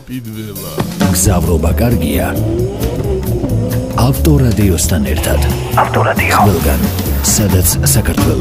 პირველად. გზავრობა კარგია. ავტორადიოსთან ერთად. ავტორადიო. ყველგან, სადაც საქართველო.